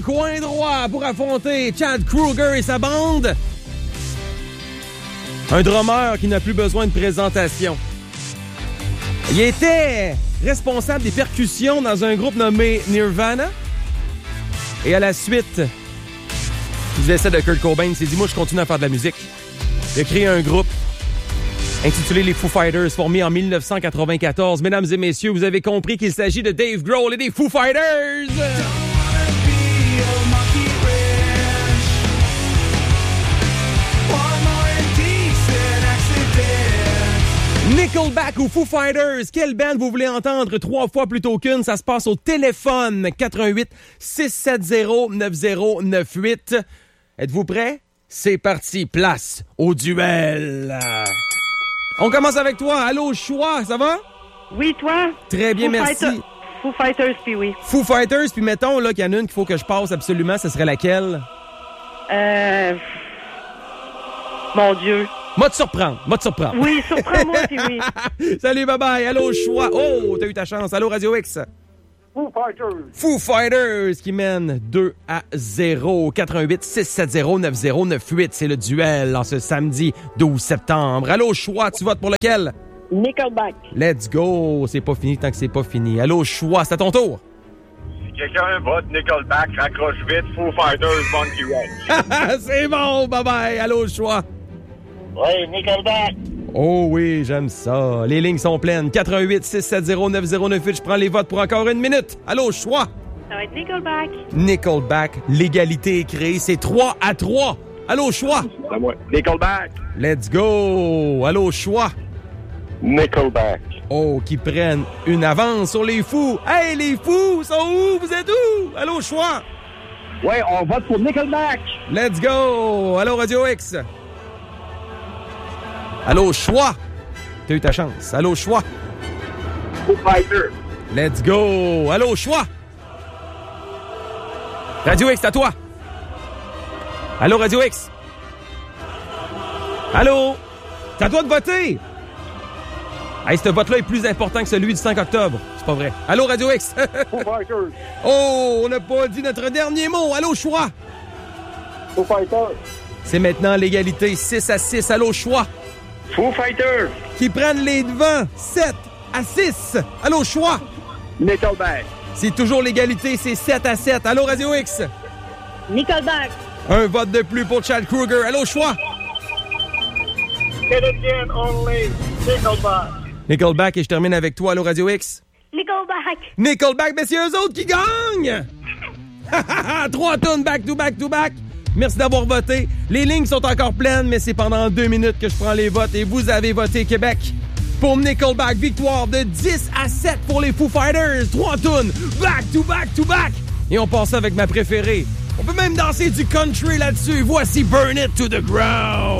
coin droit pour affronter Chad Kroeger et sa bande. Un drummer qui n'a plus besoin de présentation. Il était responsable des percussions dans un groupe nommé Nirvana. Et à la suite du décès de Kurt Cobain, il s'est dit, moi, je continue à faire de la musique. Il a créé un groupe intitulé les Foo Fighters, formé en 1994. Mesdames et messieurs, vous avez compris qu'il s'agit de Dave Grohl et des Foo Fighters! Nickelback ou Foo Fighters, quelle band vous voulez entendre 3 fois plutôt qu'une? Ça se passe au téléphone 88 670 9098. Êtes-vous prêts? C'est parti, place au duel. On commence avec toi. Allô, choix, ça va? Oui, toi? Très bien, merci. Foo Fighters, puis oui. Foo Fighters, puis mettons là, qu'il y en a une qu'il faut que je passe absolument, ce serait laquelle? Mon Dieu. Moi te surprendre. Oui, surprends-moi, puis oui. Salut, bye-bye. Allô, choix. Oh, t'as eu ta chance. Allô, Radio X. Foo Fighters. Foo Fighters qui mène 2-0. 88 670 9098. C'est le duel en ce samedi 12 septembre. Allô, choix. Tu votes pour lequel? Nickelback. Let's go. C'est pas fini tant que c'est pas fini. Allô, choix. C'est à ton tour. Si quelqu'un vote Nickelback, raccroche vite. Foo Fighters, Monkey Ranch. C'est bon. Bye-bye. Allô, choix. Oui, Nickelback. Oh oui, j'aime ça. Les lignes sont pleines. 88 670 9098. Je prends les votes pour encore une minute. Allô, choix. Ça va être Nickelback. Nickelback. L'égalité est créée. C'est 3-3. Allô, choix. C'est moi. Nickelback. Let's go. Allô, choix. Nickelback. Oh, qui prennent une avance sur les fous. Hey, les fous sont où? Vous êtes où? Allô, choix. Ouais, on vote pour Nickelback. Let's go. Allô, Radio X. Allô, choix. T'as eu ta chance. Allô, choix. Foo Fighters. Let's go. Allô, choix. Radio X, à toi. Allô, Radio X. Allô. C'est à toi de voter. Hey, ce vote-là est plus important que celui du 5 octobre. C'est pas vrai. Allô, Radio X. Foo Fighters. Oh, on n'a pas dit notre dernier mot. Allô, choix. Foo Fighters. C'est maintenant l'égalité 6-6. Allô, choix. Foo Fighters. Qui prennent les devants 7-6. Allô, choix. Nickelback. C'est toujours l'égalité, c'est 7-7. Allô, Radio X. Nickelback. Un vote de plus pour Chad Kroeger. Allô, choix. Canadian only. Nickelback. Nickelback, et je termine avec toi. Allô, Radio X. Nickelback. Nickelback, mais c'est eux autres qui gagnent! 3 tonnes back to back to back. Merci d'avoir voté. Les lignes sont encore pleines, mais c'est pendant 2 minutes que je prends les votes et vous avez voté Québec. Pour Nickelback, victoire de 10-7 pour les Foo Fighters. 3 tonnes back to back to back. Et on passe avec ma préférée. On peut même danser du country là-dessus. Voici Burn It to the Ground.